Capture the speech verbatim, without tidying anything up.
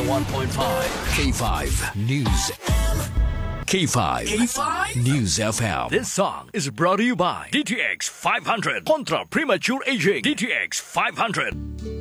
one oh one point five K five News. K five. K five News F M. This song is brought to you by D T X five hundred. Contra Premature Aging. D T X five hundred.